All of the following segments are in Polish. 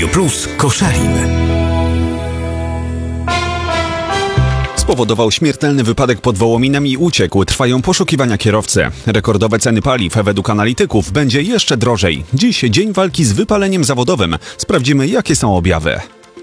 Radio Plus Koszalin. Spowodował śmiertelny wypadek pod Wołominem i uciekł. Trwają poszukiwania kierowcy. Rekordowe ceny paliw według analityków będzie jeszcze drożej. Dziś dzień walki z wypaleniem zawodowym. Sprawdzimy, jakie są objawy.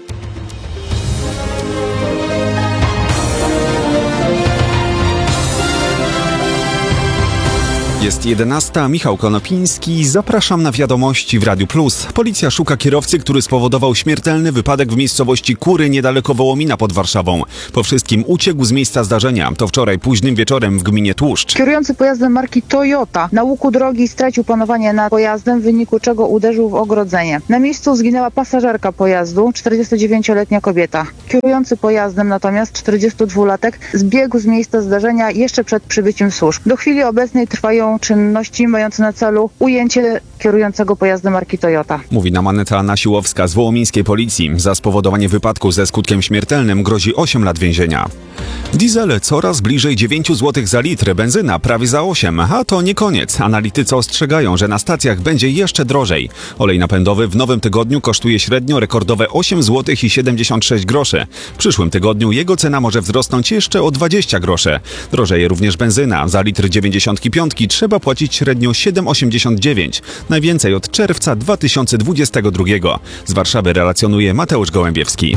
Jest 11. Michał Konopiński. Zapraszam na wiadomości w Radiu Plus. Policja szuka kierowcy, który spowodował śmiertelny wypadek w miejscowości Kury niedaleko Wołomina pod Warszawą. Po wszystkim uciekł z miejsca zdarzenia. To wczoraj późnym wieczorem w gminie Tłuszcz. Kierujący pojazdem marki Toyota na łuku drogi stracił panowanie nad pojazdem, w wyniku czego uderzył w ogrodzenie. Na miejscu zginęła pasażerka pojazdu, 49-letnia kobieta. Kierujący pojazdem natomiast, 42-latek, zbiegł z miejsca zdarzenia jeszcze przed przybyciem służb. Do chwili obecnej trwają czynności mające na celu ujęcie kierującego pojazdem marki Toyota. Mówi nam Aneta Nasiłowska z wołomińskiej policji. Za spowodowanie wypadku ze skutkiem śmiertelnym grozi 8 lat więzienia. Diesel coraz bliżej 9 zł za litr, benzyna prawie za 8, a to nie koniec. Analitycy ostrzegają, że na stacjach będzie jeszcze drożej. Olej napędowy w nowym tygodniu kosztuje średnio rekordowe 8 zł i 76 groszy. W przyszłym tygodniu jego cena może wzrosnąć jeszcze o 20 groszy. Drożeje również benzyna. Za litr 95 trzeba płacić średnio 7,89. Najwięcej od czerwca 2022. Z Warszawy relacjonuje Mateusz Gołębiewski.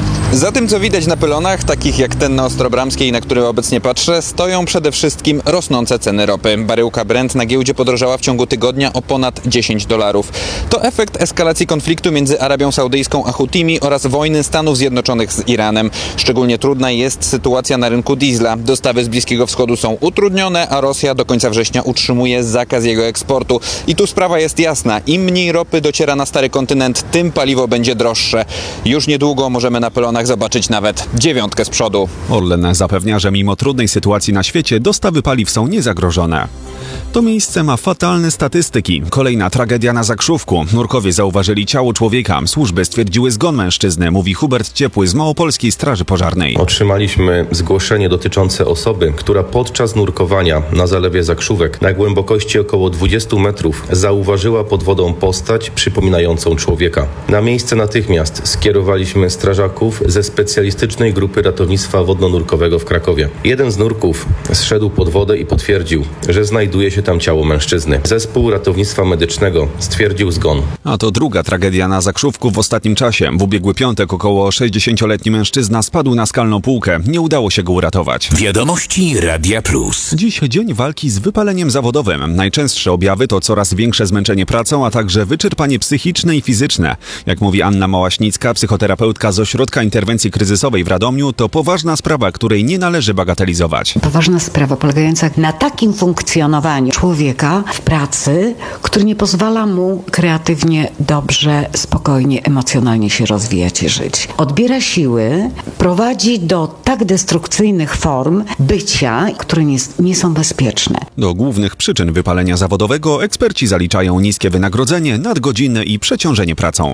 Za tym, co widać na pylonach, takich jak ten na Ostrobramskiej, na który obecnie patrzę, stoją przede wszystkim rosnące ceny ropy. Baryłka Brent na giełdzie podrożała w ciągu tygodnia o ponad $10. To efekt eskalacji konfliktu między Arabią Saudyjską a Hutimi oraz wojny Stanów Zjednoczonych z Iranem. Szczególnie trudna jest sytuacja na rynku diesla. Dostawy z Bliskiego Wschodu są utrudnione, a Rosja do końca września utrzymuje zakaz jego eksportu. I tu sprawa jest jasna. Im mniej ropy dociera na stary kontynent, tym paliwo będzie droższe. Już niedługo możemy na pylonach zobaczyć nawet 9 z przodu. Orlen zapewnia, że mimo trudnej sytuacji na świecie dostawy paliw są niezagrożone. To miejsce ma fatalne statystyki. Kolejna tragedia na Zakrzówku. Nurkowie zauważyli ciało człowieka. Służby stwierdziły zgon mężczyzny, mówi Hubert Ciepły z Małopolskiej Straży Pożarnej. Otrzymaliśmy zgłoszenie dotyczące osoby, która podczas nurkowania na zalewie Zakrzówek na głębokości około 20 metrów zauważyła pod wodą postać przypominającą człowieka. Na miejsce natychmiast skierowaliśmy strażaków ze specjalistycznej grupy ratownictwa wodno-nurkowego w Krakowie. Jeden z nurków zszedł pod wodę i potwierdził, że znajduje się tam ciało mężczyzny. Zespół ratownictwa medycznego stwierdził zgon. A to druga tragedia na Zakrzówku w ostatnim czasie. W ubiegły piątek około 60-letni mężczyzna spadł na skalną półkę. Nie udało się go uratować. Wiadomości Radia Plus. Dziś dzień walki z wypaleniem zawodowym. Najczęstsze objawy to coraz większe zmęczenie pracą, a także wyczerpanie psychiczne i fizyczne. Jak mówi Anna Małaśnicka, psychoterapeutka z Ośrodka Interwencji Kryzysowej w Radomiu, to poważna sprawa, której nie należy bagatelizować. Poważna sprawa polegająca na takim funkcjonowaniu człowieka w pracy, który nie pozwala mu kreatywnie, dobrze, spokojnie, emocjonalnie się rozwijać i żyć. Odbiera siły, prowadzi do tak destrukcyjnych form bycia, które nie są bezpieczne. Do głównych przyczyn wypalenia zawodowego eksperci zaliczają niskie wynagrodzenie, nadgodziny i przeciążenie pracą.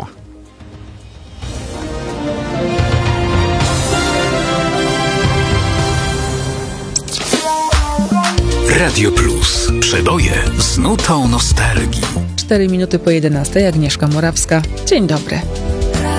Radio Plus. Przeboje z nutą nostalgii. 4 minuty po 11. Agnieszka Morawska. Dzień dobry.